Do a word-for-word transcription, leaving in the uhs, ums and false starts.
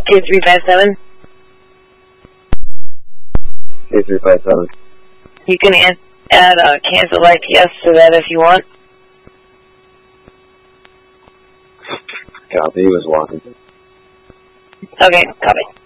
Two three five seven. Two three five seven. You can add, add uh, cancel like yes to that if you want. Copy, he was walking. Okay, copy.